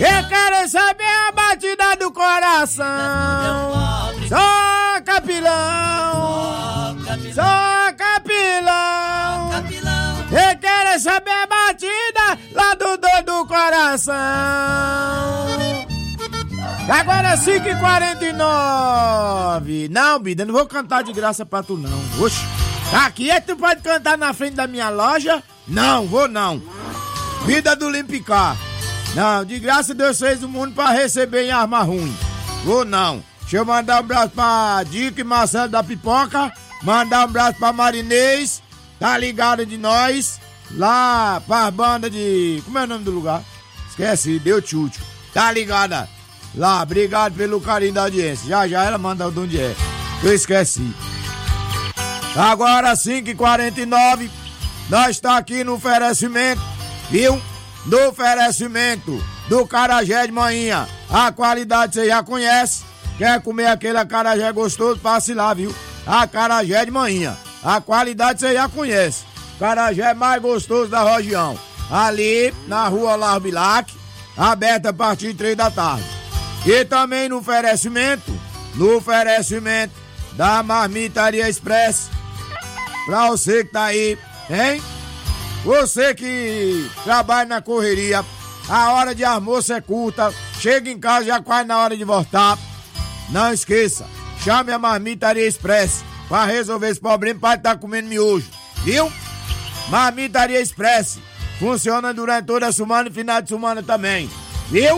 Eu quero saber a batida do coração. Só capilão, só capilão. Eu quero saber a batida lá do doido do coração. Agora 5h49. Não, Bida, não vou cantar de graça pra tu não. Oxi, aqui é que tu pode cantar na frente da minha loja? Não, vou não. Vida do Limpicar. Não, de graça Deus fez o mundo pra receber em arma ruim. Vou não. Deixa eu mandar um abraço pra Dico e Marcelo da Pipoca. Mandar um abraço pra Marinês. Tá ligado de nós. Lá pra banda de... Como é o nome do lugar? Esqueci, deu tchutchu. Tá ligada? Lá, obrigado pelo carinho da audiência. Já ela manda de onde é. Eu esqueci. Agora 5h49. Nós tá aqui no oferecimento, viu? No oferecimento do acarajé de manhã. A qualidade você já conhece. Quer comer aquele acarajé gostoso? Passe lá, viu? Acarajé de manhã. A qualidade você já conhece. Acarajé mais gostoso da região. Ali na rua Olavo Bilac, aberta a partir de 3 da tarde. E também no oferecimento da Marmitaria Express. Pra você que tá aí, hein? Você que trabalha na correria, a hora de almoço é curta, chega em casa já quase na hora de voltar. Não esqueça, chame a Marmitaria Express pra resolver esse problema, para estar comendo miojo, viu? Marmitaria Express funciona durante toda a semana e final de semana também, viu?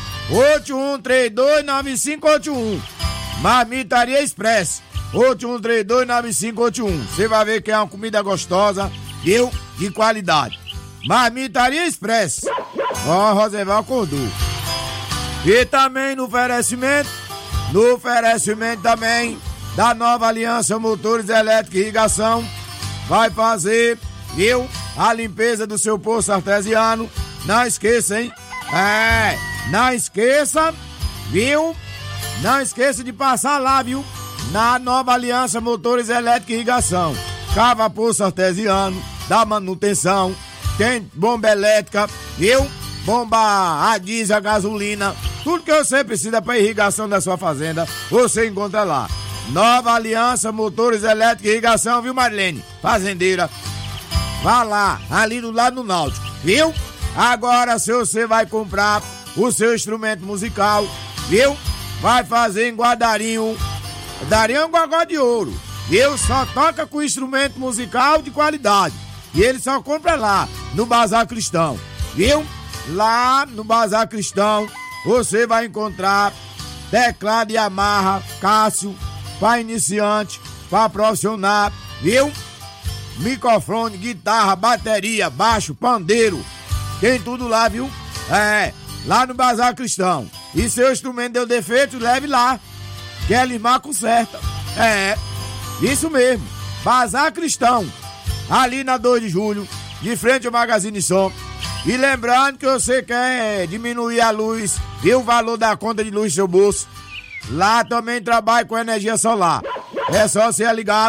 81329581. Marmitaria Express 81329581. Você vai ver que é uma comida gostosa, viu? De qualidade. Marmitaria Express. Ó, Roseval acordou. E também no oferecimento também da Nova Aliança Motores Elétricos e Irrigação. Vai fazer, viu? A limpeza do seu poço artesiano. Não esqueça, hein? Não esqueça, viu? Não esqueça de passar lá, viu? Na Nova Aliança Motores Elétricos e Irrigação. Cava poço artesiano, dá manutenção, tem bomba elétrica, viu? Bomba a diesel, a gasolina, tudo que você precisa para irrigação da sua fazenda, você encontra lá. Nova Aliança Motores Elétricos e Irrigação, viu, Marilene? Fazendeira. Vá lá, ali do lado do Náutico, viu? Agora, se você vai comprar o seu instrumento musical, viu? Vai fazer em Guadarinho. Guadarinho é um gogó de ouro. Ele só toca com instrumento musical de qualidade. E ele só compra lá, no Bazar Cristão. Viu? Lá no Bazar Cristão, você vai encontrar teclado e amarra, Cássio, para iniciante, para profissional, viu? Microfone, guitarra, bateria, baixo, pandeiro. Tem tudo lá, viu? Lá no Bazar Cristão. E seu instrumento deu defeito, leve lá. Quer limar, conserta. Isso mesmo. Bazar Cristão. Ali na 2 de julho, de frente ao Magazine Som. E lembrando que você quer diminuir a luz e o valor da conta de luz do seu bolso. Lá também trabalha com energia solar. É só você ligar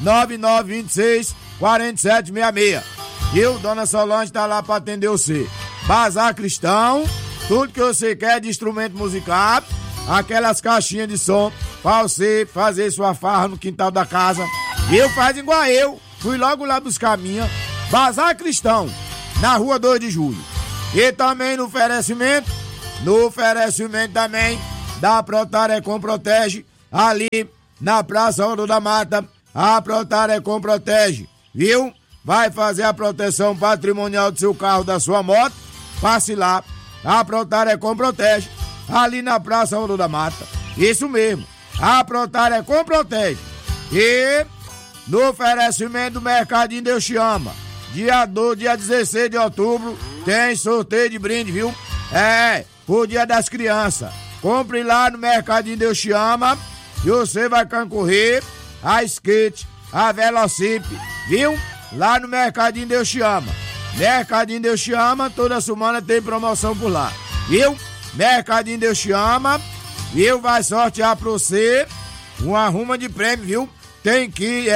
9926-4766. Eu, Dona Solange, tá lá pra atender você. Bazar Cristão, tudo que você quer de instrumento musical, aquelas caixinhas de som pra você fazer sua farra no quintal da casa. Eu faz igual eu, fui logo lá buscar a minha. Bazar Cristão, na rua 2 de julho. E também no oferecimento também da Protarecom Protege, ali na Praça Ouro da Mata. A Protarecom Protege, viu? Vai fazer a proteção patrimonial do seu carro, da sua moto. Passe lá. A Protarecom Protege, ali na Praça Ouro da Mata. Isso mesmo. A Protarecom Protege. E no oferecimento do Mercadinho Deus Te Ama. Dia 16 de outubro, tem sorteio de brinde, viu? Por Dia das Crianças. Compre lá no Mercadinho Deus Te Ama e você vai concorrer a skate, a Velocip, viu? Lá no Mercadinho Deus Te Ama. Mercadinho Deus Te Ama, toda semana tem promoção por lá, viu? Mercadinho Deus Te Ama, viu? Vai sortear pra você uma ruma de prêmio, viu? Tem que,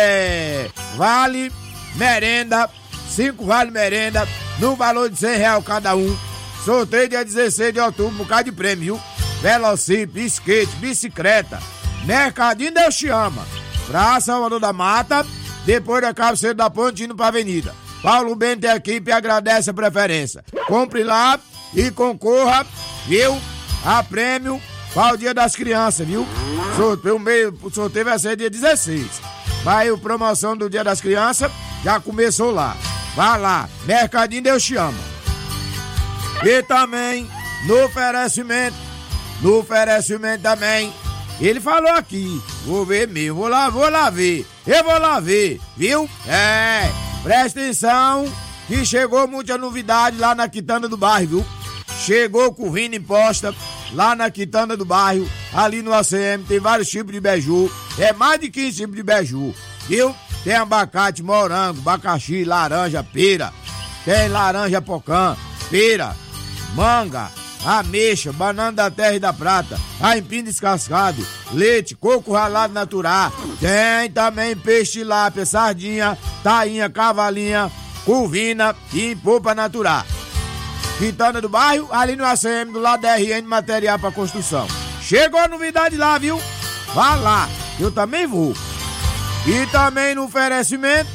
vale merenda, 5 vale merenda, no valor de R$100 cada um. Sorteio dia 16 de outubro, um bocado de prêmio, viu? Velocípede, skate, bicicleta. Mercadinho Deus te ama. Praça Salvador da Mata, depois da cabeceira da ponte indo pra avenida. Paulo Bento e a equipe agradece a preferência. Compre lá e concorra, viu? A prêmio para o Dia das Crianças, viu? O sorteio vai ser dia 16. Mas a promoção do Dia das Crianças já começou lá. Vá lá, Mercadinho Deus te ama. E também, no oferecimento também, ele falou aqui, vou ver mesmo, vou lá ver, eu vou lá ver, viu? Presta atenção, que chegou muita novidade lá na Quitanda do Bairro, viu? Chegou Curvina Imposta, lá na Quitanda do Bairro, ali no ACM, tem vários tipos de beiju, mais de 15 tipos de beiju, viu? Tem abacate, morango, abacaxi, laranja, pera, tem laranja pocã, pera, manga, ameixa, banana da terra e da prata, aipim descascado, leite, coco ralado natural. Tem também peixe lápia, sardinha, tainha, cavalinha, curvina e polpa natural. Quintana do Bairro, ali no ACM, do lado da RN Material para Construção. Chegou a novidade lá, viu? Vá lá, eu também vou. E também no oferecimento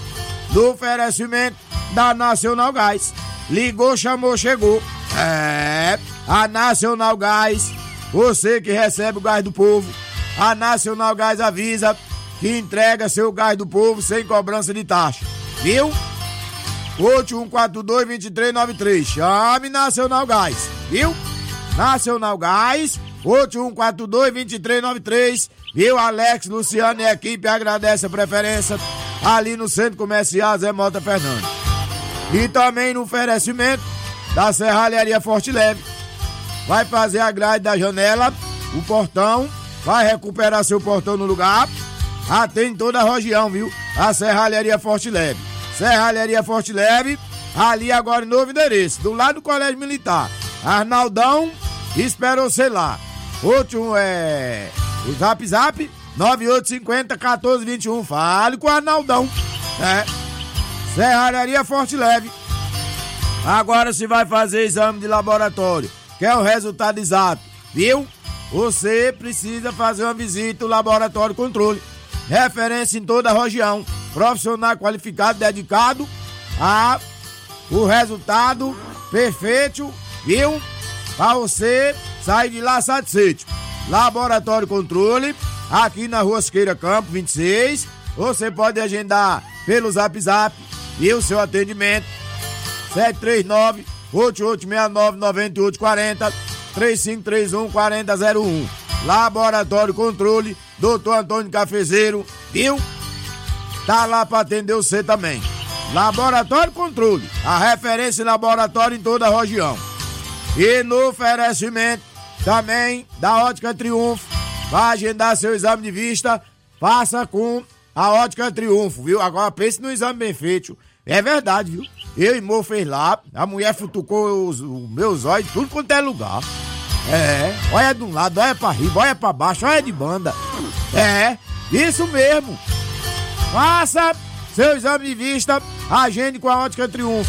da Nacional Gás. Ligou, chamou, chegou. A Nacional Gás, você que recebe o gás do povo, a Nacional Gás avisa que entrega seu gás do povo sem cobrança de taxa, viu? 8142-2393, chame Nacional Gás, viu? Nacional Gás, 8142-2393, viu? Alex, Luciano e a equipe agradece a preferência ali no Centro Comercial Zé Mota Fernandes. E também no oferecimento da Serralharia Forte Leve. Vai fazer a grade da janela, o portão, vai recuperar seu portão no lugar. Atende toda a região, viu? A Serralharia Forte Leve. Serralharia Forte Leve, ali agora em novo endereço, do lado do Colégio Militar. Arnaldão esperou você lá. O zap 9850-1421. Fale com o Arnaldão. Serralharia Forte Leve. Agora se vai fazer exame de laboratório, quer o resultado exato, viu? Você precisa fazer uma visita ao Laboratório Controle. Referência em toda a região. Profissional qualificado, dedicado a o resultado perfeito, viu? Para você sair de lá satisfeito. Laboratório Controle, aqui na Rua Siqueira Campo, 26. Você pode agendar pelo Zap, e o seu atendimento 739-8869-9840, 3531-4001. Laboratório Controle, Dr. Antônio Cafezeiro, viu? Tá lá pra atender você também. Laboratório Controle, a referência em laboratório em toda a região. E no oferecimento também da Ótica Triunfo, vai agendar seu exame de vista, faça com a Ótica Triunfo, viu? Agora pense no exame bem feito. É verdade, viu? Eu e Mo fez lá, a mulher futucou os meus olhos, tudo quanto é lugar. Olha de um lado, olha pra riba, olha pra baixo, olha de banda. Isso mesmo. Faça seu exame de vista, agende com a Ótica Triunfo,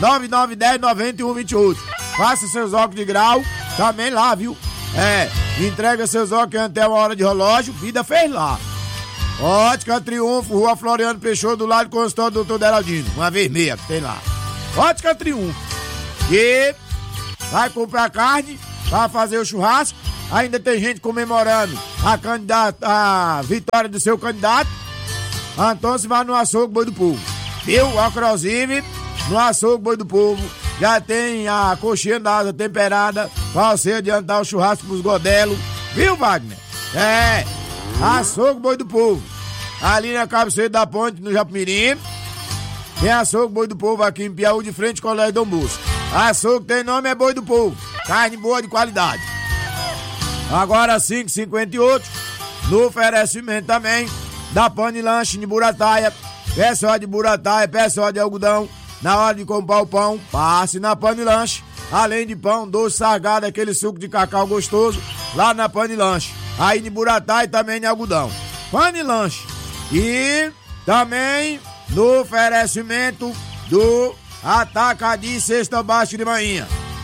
9910-9128. Faça seus óculos de grau, também lá, viu? Entrega seus óculos até uma hora de relógio, vida fez lá. Ótica Triunfo, Rua Floriano Peixoto, do lado do consultório do Dr. Deraldino, uma vez meia que tem lá. Ótica Triunfo. E vai comprar carne para fazer o churrasco. Ainda tem gente comemorando a vitória do seu candidato. Então se vai no Açougue Boi do Povo, viu? Inclusive, no Açougue Boi do Povo já tem a coxinha da asa temperada para você adiantar o churrasco pros godelos, viu, Wagner? Açougue Boi do Povo, ali na cabeceira da ponte, no Japimirim. Tem Açougue Boi do Povo aqui em Piauí, de frente ao Colégio Dom Bosco. Açougue tem nome, é Boi do Povo, carne boa de qualidade. Agora 5,58, no oferecimento também da Pane Lanche de Burataia. Pessoal de Burataia, pessoal de algodão, na hora de comprar o pão, passe na Pane Lanche. Além de pão, doce, salgado, aquele suco de cacau gostoso, lá na Pane Lanche. Aí de Burataia também de algodão. Pane Lanche. E também no oferecimento do Atacadinho Cesta Baixa de Manhã.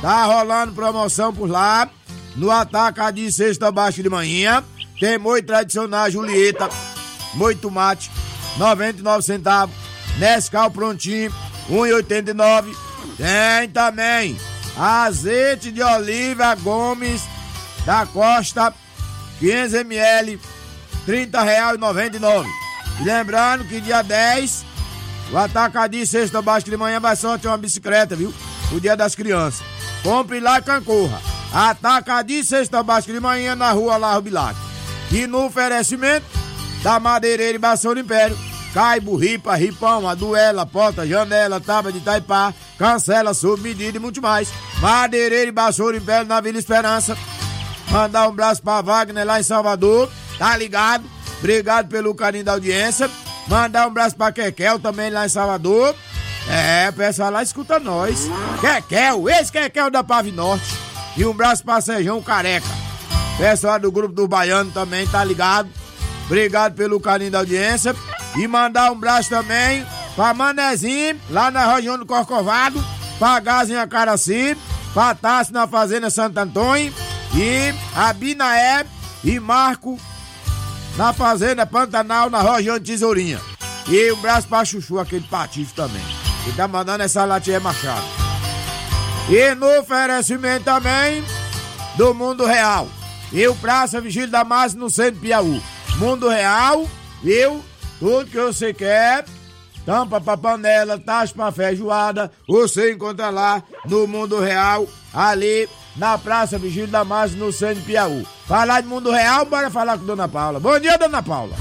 Tá rolando promoção por lá. No Atacadinho Sexta Baixa de Manhã. Tem moito tradicional Julieta, moito tomate, 99 centavos. Nescau prontinho, 1,89. Tem também azeite de oliva Gomes da Costa, 500 ml, R$30,99. E lembrando que dia 10, o Atacadinho Sexta Baixa de Manhã vai sortear uma bicicleta, viu? O dia das crianças. Compre lá e concorra. Atacadinho Sexta Baixa de Manhã na rua Larro Bilac. E no oferecimento da Madeireira e Bação do Império, caibo, ripa, ripão, aduela, porta, janela, tábua de Itaipá, cancela, sob medida e muito mais. Madeireira e Bação do Império na Vila Esperança. Mandar um abraço pra Wagner lá em Salvador, tá ligado? Obrigado pelo carinho da audiência. Mandar um abraço pra Kekel também lá em Salvador. O pessoal lá escuta nós. Kekel, esse Kekel da Pave Norte. E um abraço pra Sejão Careca. Pessoal do grupo do Baiano também, tá ligado? Obrigado pelo carinho da audiência. E mandar um abraço também pra Manezinho, lá na região do Corcovado, pra Gás em Acaraci, pra Tassi na Fazenda Santo Antônio, e a Binaé e Marco na Fazenda Pantanal, na região de Tesourinha. E um abraço pra Chuchu, aquele patife também, que tá mandando essa latinha Machado. E no oferecimento também do Mundo Real. E o Praça Vigílio da Massa no centro de Piauí. Mundo Real, viu? Tudo que você quer, tampa pra panela, taxa pra feijoada, você encontra lá no Mundo Real, ali na Praça Vigílio da Massa, no centro de Piauí. Falar de Mundo Real, bora falar com Dona Paula. Bom dia, Dona Paula.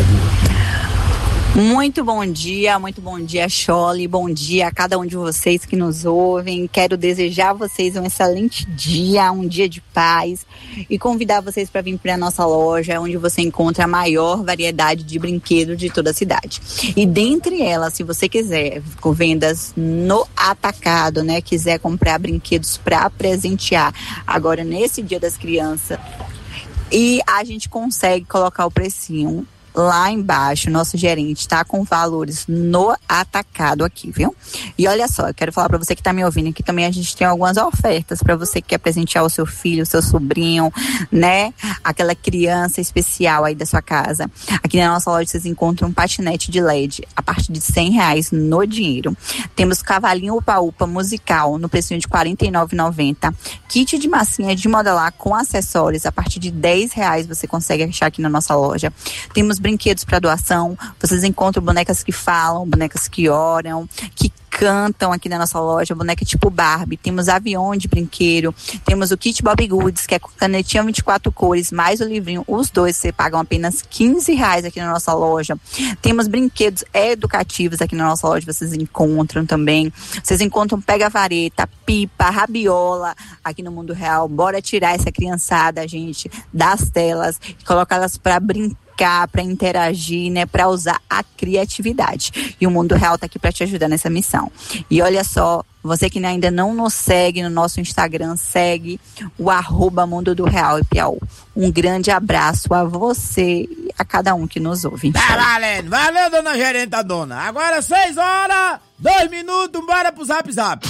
Muito bom dia, Chole, bom dia a cada um de vocês que nos ouvem. Quero desejar a vocês um excelente dia, um dia de paz e convidar vocês para vir para a nossa loja, onde você encontra a maior variedade de brinquedos de toda a cidade. E dentre elas, se você quiser, com vendas no atacado, né, quiser comprar brinquedos para presentear agora nesse Dia das Crianças, e a gente consegue colocar o precinho lá embaixo. Nosso gerente tá com valores no atacado aqui, viu? E olha só, eu quero falar para você que tá me ouvindo aqui também, a gente tem algumas ofertas para você que quer presentear o seu filho, o seu sobrinho, né? Aquela criança especial aí da sua casa. Aqui na nossa loja vocês encontram um patinete de LED a partir de R$100 no dinheiro. Temos cavalinho upa-upa musical no precinho de R$49,90. Kit de massinha de modelar com acessórios a partir de R$10 você consegue achar aqui na nossa loja. Temos brinquedos para doação, vocês encontram bonecas que falam, bonecas que oram, que cantam aqui na nossa loja, boneca tipo Barbie, temos avião de brinquedo, temos o kit Bob Goods, que é canetinha 24 cores, mais o livrinho, os dois você pagam apenas R$15 aqui na nossa loja. Temos brinquedos educativos aqui na nossa loja, vocês encontram também, vocês encontram pega-vareta, pipa, rabiola aqui no Mundo Real. Bora tirar essa criançada, gente, das telas e colocá-las para brincar, para interagir, né, para usar a criatividade. E o Mundo Real tá aqui para te ajudar nessa missão. E olha só, você que ainda não nos segue no nosso Instagram, segue o @Mundo do Real e Piauí. Um grande abraço a você e a cada um que nos ouve. Tá valendo, valeu, dona gerenta dona. Agora 6h02, bora pro Zap Zap.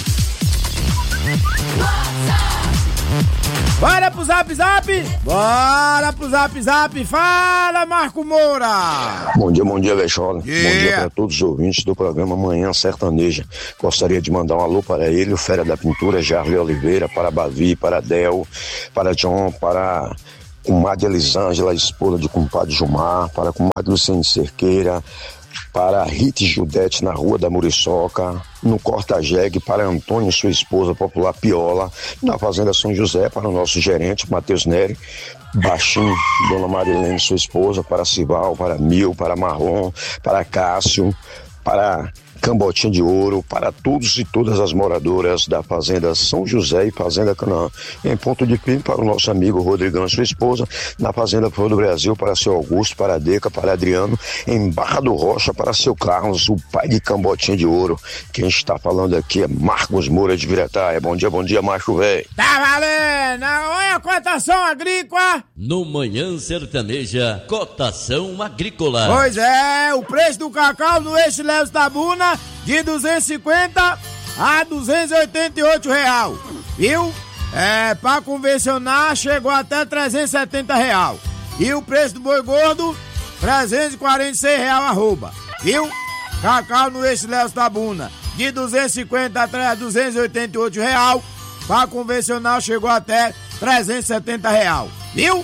Bora pro Zap Zap? Bora pro Zap Zap. Fala, Marco Moura. Bom dia, Vexola. Bom dia para todos os ouvintes do programa Manhã Sertaneja. Gostaria de mandar um alô para ele, o Fera da Pintura, Jarley Oliveira, para Bavi, para Del, para John, para comadre Elisângela, esposa de compadre Gilmar, para comadre Luciane Cerqueira, para Rita Judete na Rua da Muriçoca, no Corta-Jegue, para Antônio, sua esposa popular Piola, na Fazenda São José, para o nosso gerente Matheus Neri, Baixinho, Dona Marilene, sua esposa, para Cival, para Mil, para Marlon, para Cássio, para Cambotinha de Ouro, para todos e todas as moradoras da Fazenda São José e Fazenda Canaã. Em Ponto de Crime, para o nosso amigo Rodrigão e sua esposa, na Fazenda Flor do Brasil, para seu Augusto, para a Deca, para Adriano, em Barra do Rocha, para seu Carlos, o pai de Cambotinha de Ouro. Quem está falando aqui é Marcos Moura de Virataia. Bom dia, macho velho. Tá valendo! Olha a cotação agrícola! No Manhã Sertaneja, cotação agrícola. Pois é, o preço do cacau no Eixo Leves Tabuna de R$250 a R$288. viu? Pra convencionar chegou até R$370. E o preço do boi gordo, R$346 arroba, viu? Cacau no eixo Léo Tabuna, de R$250 até R$288. Pra convencional chegou até R$370, viu?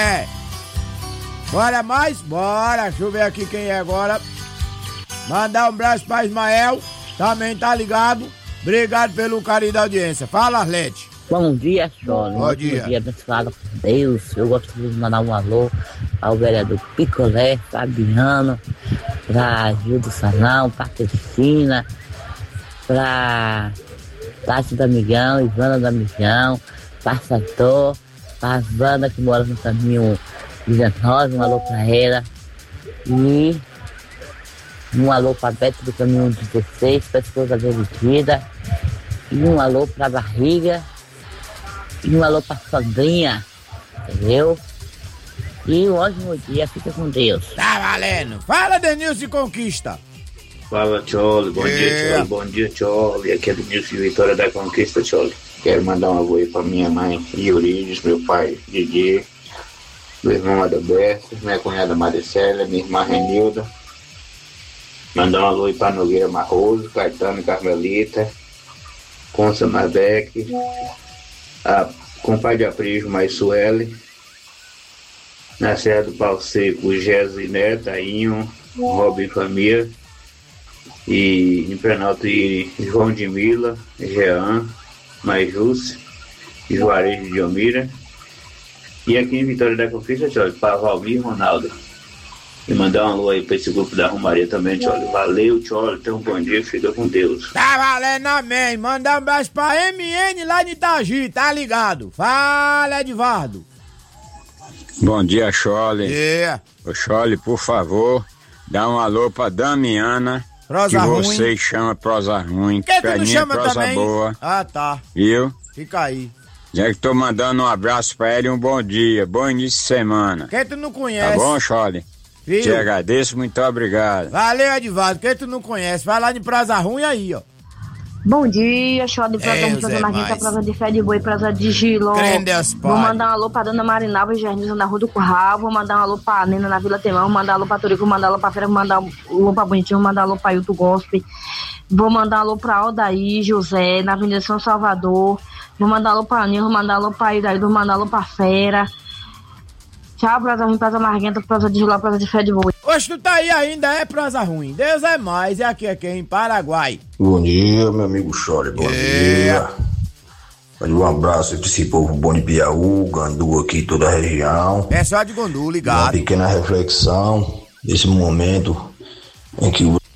Bora mais? Bora, deixa eu ver aqui quem é agora. Mandar um abraço pra Ismael, também tá ligado. Obrigado pelo carinho da audiência. Fala, Arlete. Bom dia, Chole. Bom dia. Bom dia, abençoado por Deus. Eu gostaria de mandar um alô ao vereador Picolé, Fabiano, pra Gil do Salão, pra Cristina, pra Tati do Amigão, Ivana do Amigão, pra Sator, pra Wanda que mora no caminho 19, um alô pra ela. E um alô pra Beto do caminho 16, pra esposa Verigida. E um alô pra Barriga. E um alô pra Sandrinha, entendeu? E um ótimo dia, fica com Deus. Tá valendo. Fala, Denilson de Conquista. Fala, Chole. Bom dia, Chole. Bom dia, Chole. Aqui é Denilson de Vitória da Conquista, Chole. Quero mandar um alô aí pra minha mãe, Eurides, meu pai, Didi, meu irmão Adalberto, minha cunhada Maricélia, minha irmã Renilda. Mandar um alô aí pra Nogueira Marroso, Caetano e Carmelita, Consa Marbeck, a compadre Aprígio, mais Sueli, na Serra do Pau Seco, Gési Neto, Tainho, Robin Família, e em Planalto e João de Mila, Jean, Majus, Juarez de Diomira, e aqui em Vitória da Conquista, para Valmir e Ronaldo. E mandar um alô aí pra esse grupo da Romaria também, Tcholi. Valeu, Tcholi. Tenha um bom dia, fica com Deus. Tá valendo, amém. Mandar um abraço pra MN lá de Itagi, tá ligado? Fala, Edvardo. Bom dia, Tcholi. Ô, Tcholi, por favor, dá um alô pra Damiana, prosa que ruim. você chama prosa ruim. Quem tu não chama prosa também? boa. Ah, tá. Viu? Fica aí. Já que tô mandando um abraço pra ela e um bom dia, bom início de semana. Quem tu não conhece? Tá bom, Tcholi? Viu? Te agradeço, muito obrigado. Valeu, Edvaldo. Quem tu não conhece, vai lá de prosa ruim aí, ó. Bom dia, show de prosa de prosa Marguenta, prosa de Fé de Boi, prosa de Giló. Vou mandar um alô pra Dona Marinalva e Jernilza na Rua do Curral. Vou mandar um alô pra Nena na Vila Temão. Vou mandar um alô pra Turico, vou mandar um alô pra Feira, vou mandar um alô pra Bonitinho, vou mandar um alô pra Hilton Gospel. Vou mandar um alô pra Aldaí, José, na Avenida São Salvador. Vou mandar um alô pra Aninha, vou mandar um alô pra Idaí, vou mandar um alô pra Fera. Tchau, prosa ruim, prosa Marguenta, prosa de Giló, prosa de Fé de Boi. Hoje tu tá aí ainda, é prosa ruim. Deus é mais, e aqui é quem? Paraguai. Bom dia, meu amigo Chore, bom dia. Um abraço aí pra esse povo bom de Piauí, Gandu aqui, toda a região. É só de Gandu, ligado. Uma pequena reflexão desse momento em que o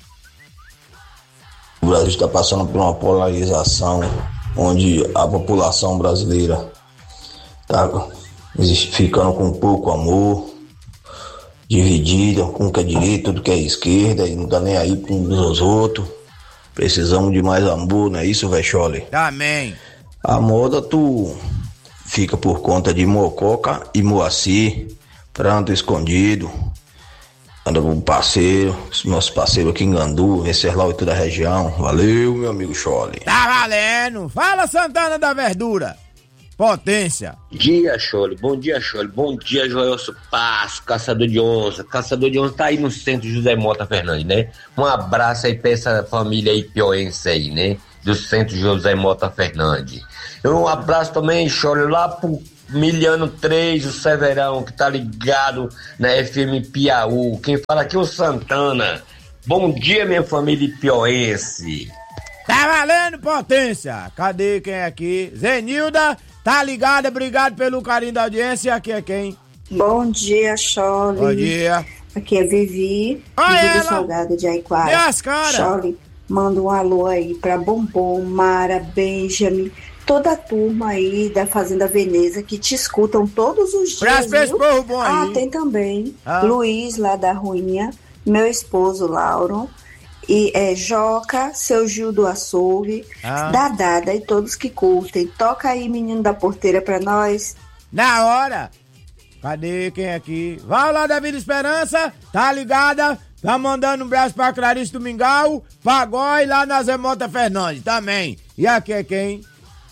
Brasil está passando por uma polarização, onde a população brasileira está ficando com pouco amor, dividida, com o que é direita, tudo que é esquerda, e não tá nem aí com os outros. Precisamos de mais amor, não é isso, Vexole? Amém. A moda tu fica por conta de Mococa e Moacir, Pranto Escondido, anda com parceiro, nosso parceiro aqui em Gandu, Venceslau e toda a região. Valeu, meu amigo Chole. Tá valendo. Fala, Santana da Verdura. Potência. Dia, Chole. Bom dia, Chole. Bom dia, Joelso Passo, caçador de onça. Caçador de onça tá aí no centro José Mota Fernandes, né? Um abraço aí pra essa família aí pioense aí, né? Do centro José Mota Fernandes. Um abraço também, Chole, lá pro Miliano 3, o Severão, que tá ligado na FM Piauí. Quem fala aqui é o Santana. Bom dia, minha família pioense. Tá valendo, potência. Cadê quem é aqui? Zenilda, tá ligada? Obrigado pelo carinho da audiência. Aqui é quem? Bom dia, Chole. Bom dia. Aqui é Vivi, Vivi do Salgado de Aiquara. E as caras? Chole, manda um alô aí pra Bombom, Mara, Benjamin, toda a turma aí da Fazenda Veneza que te escutam todos os dias, viu? Povo bom aí. Tem também Luiz lá da Ruinha, meu esposo Lauro, e Joca, seu Gil do Açougue, Dadada e todos que curtem. Toca aí, menino da porteira, pra nós. Na hora. Cadê quem é aqui? Vai lá da Vida Esperança, tá ligada? Tá mandando um abraço pra Clarice do Mingau, Pagói lá na Zé Mota Fernandes também. E aqui é quem?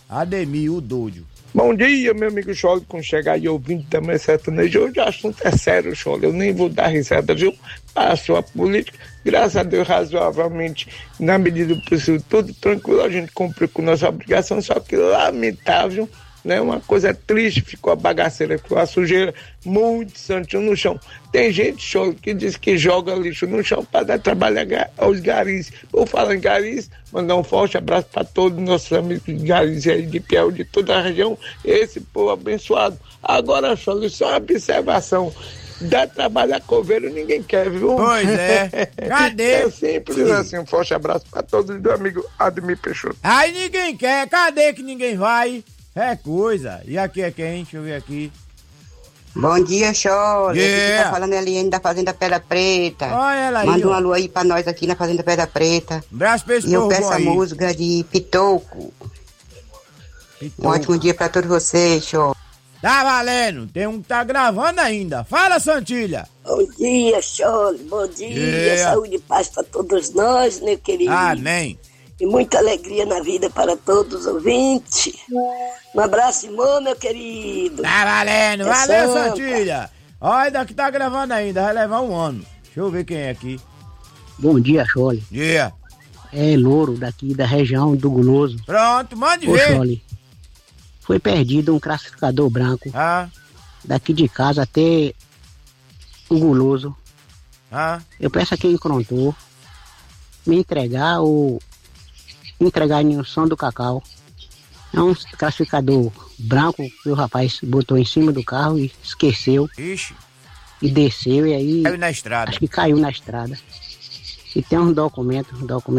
Ademir, o doido. Bom dia, meu amigo Chole, com chegar aí ouvindo também sertanejo. Hoje o assunto é sério, Chole, eu nem vou dar risada, viu? A sua política, graças a Deus, razoavelmente, na medida do possível, tudo tranquilo, a gente cumpriu com nossa obrigação, só que lamentável, né? Uma coisa triste, ficou a bagaceira, ficou a sujeira, muito santinho no chão. Tem gente, Chole, que diz que joga lixo no chão para dar trabalho aos garis. Vou falar em garis, mandar um forte abraço para todos os nossos amigos de garis aí de Piauí, de toda a região, esse povo abençoado. Agora, Chole, só uma observação. Dá trabalho a coveiro, ninguém quer, viu? Pois é. Cadê? É simples assim, um forte abraço para todos do amigo Ademir Peixoto. Aí ninguém quer, cadê que ninguém vai? É coisa. E aqui é quem? Deixa eu ver aqui. Bom dia, Chole. Aqui tá falando a Eliane da Fazenda Pedra Preta. Olha ela aí. Manda um alô aí pra nós aqui na Fazenda Pedra Preta. Abraço pra esse E eu peço a música de Pitoco. Um ótimo dia pra todos vocês, Chole. Tá valendo, tem um que tá gravando ainda. Fala, Santilha. Bom dia, Chole. Bom dia. Saúde e paz pra todos nós, meu querido. Amém. E muita alegria na vida para todos os ouvintes. Um abraço, irmão, meu querido. Tá valendo, valeu, Santilha. Olha, daqui tá gravando ainda, vai levar um ano. Deixa eu ver quem é aqui. Bom dia, Chole. Dia. É Louro, daqui da região do Guloso. Pronto, mande Ô, ver. Chole, foi perdido um classificador branco daqui de casa até o Guloso. Eu peço a quem encontrou me entregar em São do Cacau. É um classificador branco que o rapaz botou em cima do carro e esqueceu. Ixi. E desceu e aí... Caiu na estrada. Acho que caiu na estrada. E tem um documento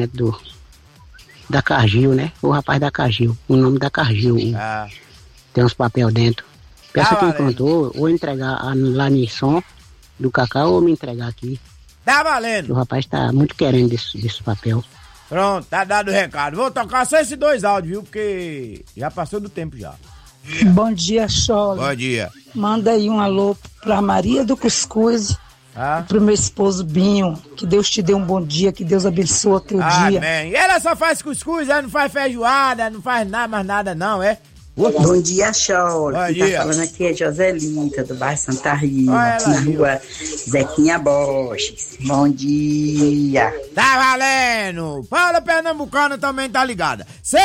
da Cargill, né? O rapaz da Cargill, o nome da Cargill. Tem uns papel dentro. Peço a quem encontrou ou entregar lá em São do Cacau ou me entregar aqui. Tá valendo. O rapaz tá muito querendo desse papel. Pronto, tá dado o recado. Vou tocar só esses 2 áudios, viu? Porque já passou do tempo já. Bom dia, Chole. Bom dia. Manda aí um alô pra Maria do Cuscuz e pro meu esposo Binho. Que Deus te dê um bom dia, que Deus abençoe o teu dia. Amém. E ela só faz cuscuz, ela não faz feijoada, não faz nada, mais nada não, é? Bom dia, Chole. Bom Quem dia. tá falando aqui é Joselita, do bairro Santa Rita, aqui na rua Zequinha Boches. Bom dia. Tá valendo. Paula Pernambucana também tá ligada.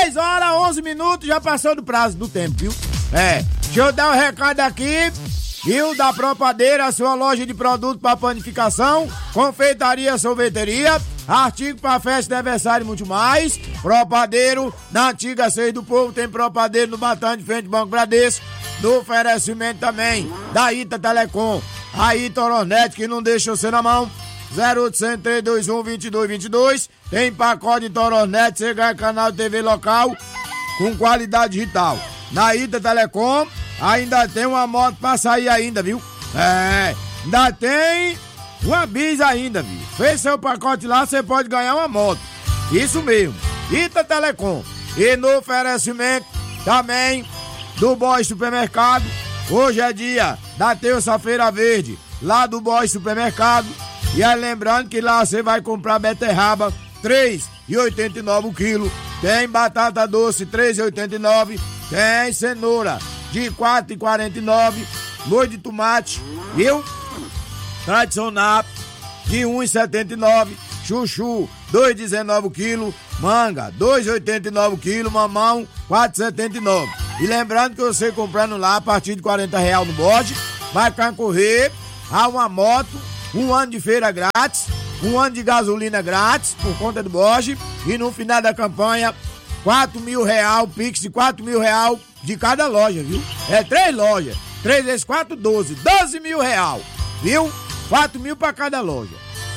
6h11, já passou do prazo do tempo, viu? Deixa eu dar um recado aqui, viu? Da Propadeira, a sua loja de produtos para panificação, confeitaria, sorveteria, artigo para festa de aniversário e muito mais. Propadeiro, na antiga Seis do Povo, tem Propadeiro no Batão de frente ao Banco Bradesco. No oferecimento também da Ita Telecom, a Ita Oronet, que não deixa você na mão. 0800 321 2222. Tem pacote de Toronet, você ganha canal de TV local com qualidade digital. Na Ita Telecom, ainda tem uma moto pra sair ainda, viu? Ainda tem uma bis ainda, viu? Fez seu pacote lá, você pode ganhar uma moto. Isso mesmo, Ita Telecom. E no oferecimento também do Boy Supermercado. Hoje é dia da terça-feira verde, lá do Boy Supermercado. E aí lembrando que lá você vai comprar beterraba, R$3,89 o quilo. Tem batata doce, R$3,89. Tem cenoura de R$4,49. Molho de tomate, viu? Tradicional de R$1,79. Chuchu, R$2,19 o quilo. Manga, R$2,89 o quilo. Mamão, R$4,79. E lembrando que você comprando lá a partir de R$40 no bode, vai concorrer a uma moto, 1 ano de feira grátis, 1 ano de gasolina grátis por conta do bode. E no final da campanha, R$4.000, Pix de R$4.000 de cada loja, viu? 3 lojas, 3 vezes 4, 12 mil real, viu? 4 mil pra cada loja.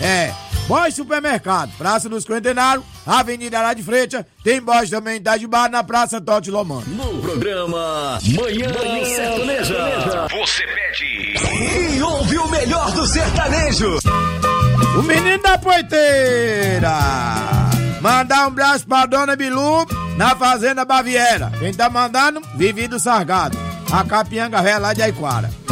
Boy Supermercado, Praça dos Quintenários, Avenida Lá de Freitas, tem Boy também em Itajubá, na Praça Totti Lomano. No programa Manhã Sertaneja, você pede e ouve o melhor do sertanejo. O menino da poiteira. Mandar um abraço pra Dona Bilu, na Fazenda Baviera. Quem tá mandando? Vivi do Sargado, a capianga velha lá de Aiquara.